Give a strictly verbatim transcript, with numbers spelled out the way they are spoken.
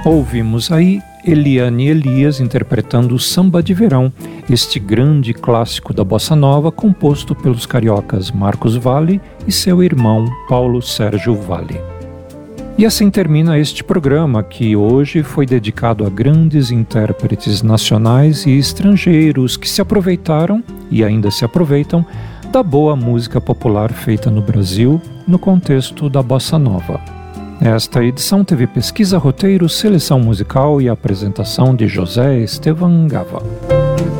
Ouvimos aí Eliane Elias interpretando o Samba de Verão, este grande clássico da bossa nova composto pelos cariocas Marcos Valle e seu irmão Paulo Sérgio Valle. E assim termina este programa, que hoje foi dedicado a grandes intérpretes nacionais e estrangeiros que se aproveitaram, e ainda se aproveitam, da boa música popular feita no Brasil, no contexto da bossa nova. Esta edição teve pesquisa, roteiro, seleção musical e apresentação de José Estevam Gava.